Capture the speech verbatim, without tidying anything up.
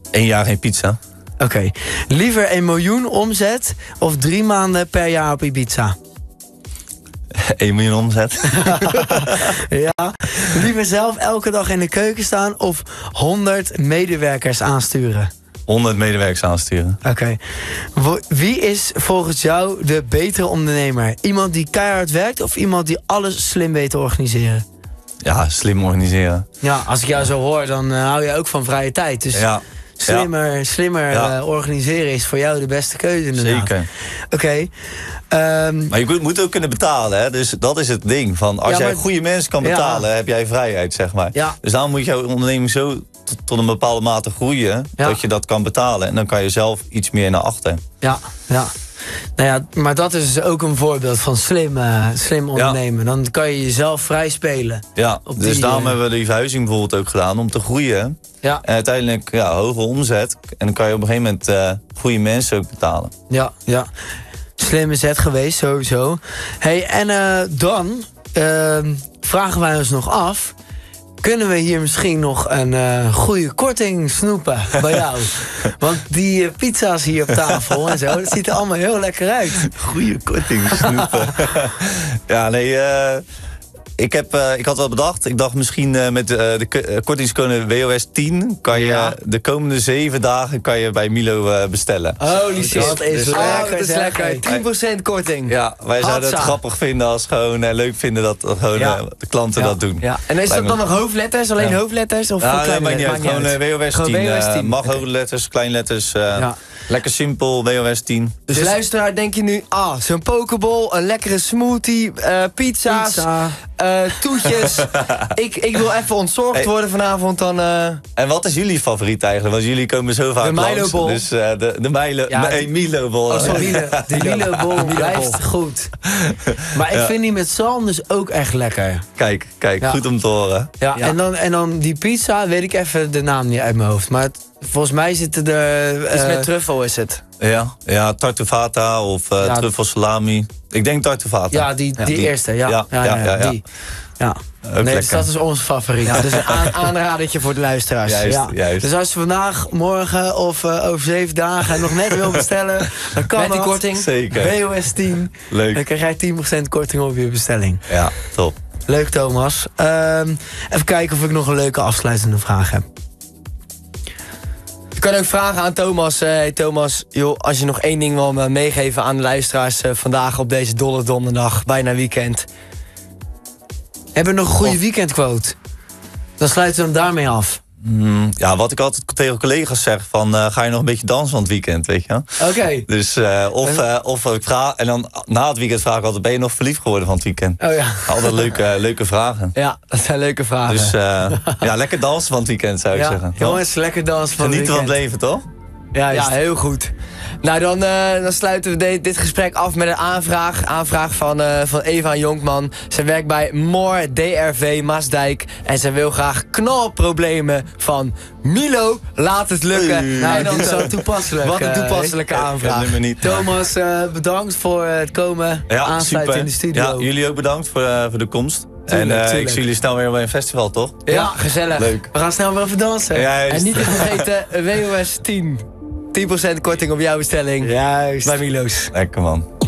Eén jaar geen pizza. Oké. Okay. Liever een miljoen omzet of drie maanden per jaar op Ibiza? één miljoen omzet. Ja. Liever zelf elke dag in de keuken staan of honderd medewerkers aansturen? honderd medewerkers aansturen. Oké. Okay. Wie is volgens jou de betere ondernemer? Iemand die keihard werkt of iemand die alles slim weet te organiseren? Ja, slim organiseren. Ja, als ik jou zo hoor, dan uh, hou je ook van vrije tijd. Dus ja. slimmer, ja. slimmer ja. Uh, organiseren is voor jou de beste keuze inderdaad. Zeker. Oké. Okay. Um, maar je moet ook kunnen betalen, hè? Dus dat is het ding. Van als ja, jij maar, goede mensen kan betalen, ja. heb jij vrijheid, zeg maar. Ja. Dus daarom moet jouw onderneming zo tot, tot een bepaalde mate groeien, ja. dat je dat kan betalen. En dan kan je zelf iets meer naar achter. Ja, ja. Nou ja, maar dat is ook een voorbeeld van slim, uh, slim ondernemen. Ja. Dan kan je jezelf vrij spelen. Ja, dus die, daarom uh, hebben we die verhuizing bijvoorbeeld ook gedaan om te groeien. Ja. En uiteindelijk ja, hoge omzet. En dan kan je op een gegeven moment uh, goede mensen ook betalen. Ja, ja. Slimme zet geweest, sowieso. Hey, en uh, dan uh, vragen wij ons nog af... kunnen we hier misschien nog een uh, goede korting snoepen bij jou? Want die uh, pizza's hier op tafel en zo, dat ziet er allemaal heel lekker uit. Goede korting snoepen. Ja, nee... Uh... Ik, heb, uh, ik had wel bedacht, ik dacht misschien uh, met uh, de uh, kortingscode W O S tien... kan je ja. de komende zeven dagen kan je bij Milo uh, bestellen. Holy shit, dat is dus, lekker. Oh, dat is lekker. tien procent korting. Ja, wij zouden Hatsa. het grappig vinden als gewoon uh, leuk vinden dat uh, gewoon, ja. uh, de klanten ja. dat doen. Ja. En is dat dan nog hoofdletters, alleen ja. hoofdletters? Of ja, kleine nee, letters? niet gewoon uh, W O S tien. Uh, mag okay. hoofdletters, kleinletters... Uh, ja. Lekker simpel, W O S tien. Dus, dus luisteraar, denk je nu... ah, zo'n pokeball, een lekkere smoothie, uh, pizza's, pizza. uh, toetjes. ik, ik wil even ontzorgd hey. worden vanavond dan... Uh... En wat is jullie favoriet eigenlijk? Want jullie komen zo vaak langs. De Milo-bol. Dus uh, de, de Milo... Ja, nee, Milo-bol. Oh, sorry. De Milo-bol blijft goed. Maar ik ja. vind die met zalm dus ook echt lekker. Kijk, kijk, ja. goed om te horen. Ja, ja. En, dan, en dan die pizza, weet ik even de naam niet uit mijn hoofd. Maar het, volgens mij zitten er... Uh, is met truffel is het. Ja, ja tartufata of uh, ja, truffel salami. Ik denk tartufata. Ja, die, die, ja, die eerste. Ja, ja, ja, ja, ja, ja. Die. Ja. Nee, dus dat is onze favoriet. Ja, dus een aan, aanradertje voor de luisteraars. Juist, ja. juist. Dus als je vandaag, morgen of uh, over zeven dagen nog net wil bestellen, dan kan met die dat. korting. Zeker. W O S tien. Leuk. Dan krijg jij tien procent korting op je bestelling. Ja, top. Leuk, Thomas. Um, even kijken of ik nog een leuke afsluitende vraag heb. Je kan ook vragen aan Thomas. Uh, hey Thomas, joh, als je nog één ding wil uh, meegeven aan de luisteraars uh, vandaag op deze dolle donderdag, bijna weekend. Hebben we nog een goede of... weekendquote? Dan sluiten we hem daarmee af. Mm, ja, wat ik altijd tegen collega's zeg, van uh, ga je nog een beetje dansen van het weekend, weet je? Oké. Okay. Dus uh, of, uh, of ik vraag, en dan na het weekend vraag ik altijd, ben je nog verliefd geworden van het weekend? Oh ja. Altijd leuke, leuke vragen. Ja, dat zijn leuke vragen. Dus uh, ja, lekker dansen van het weekend, zou ik ja, zeggen. Jongens, lekker dansen van het weekend. Genieten van het leven, toch? Ja, ja, heel goed. Nou, dan, uh, dan sluiten we de, dit gesprek af met een aanvraag. Aanvraag van, uh, van Eva Jonkman. Zij werkt bij More D R V Maasdijk. En zij wil graag knalproblemen van Milo. Laat het lukken. Uh, nou, dat is zo toepasselijk. Wat een toepasselijke uh, aanvraag. Ja, niet, Thomas, uh, bedankt voor het komen. Ja, aansluiten super. in de studio. Ja, jullie ook bedankt voor, uh, voor de komst. Tuurlijk, en uh, tuurlijk. ik zie jullie snel weer bij een festival, toch? Ja, ja, gezellig. Leuk. We gaan snel weer even dansen. Juist. En niet te vergeten, W O S tien. tien procent korting op jouw bestelling. Juist. Bij Milo's. Lekker man.